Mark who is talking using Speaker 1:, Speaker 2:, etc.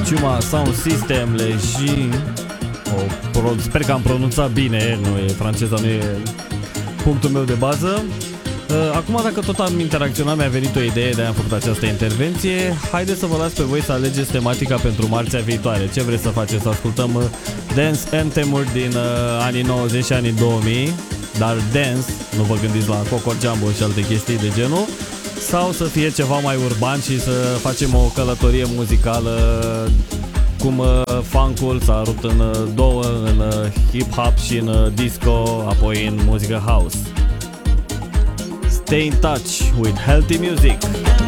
Speaker 1: Chuma Sound System, Leji. Sper că am pronunțat bine, nu e franceza, nu e punctul meu de bază. Acum, dacă tot am interacționat, mi-a venit o idee, de-aia am făcut această intervenție. Haideți să vă las pe voi să alegeți tematica pentru marțea viitoare. Ce vreți să faceți? Să ascultăm dance anthem-uri din anii 90 și anii 2000, dar dance, nu vă gândiți la Coco Jumbo și alte chestii de genul, sau să fie ceva mai urban și să facem o călătorie muzicală cum funk-ul s-a rupt în două, în hip-hop și în disco, apoi în muzică house. Stay in touch with healthy music.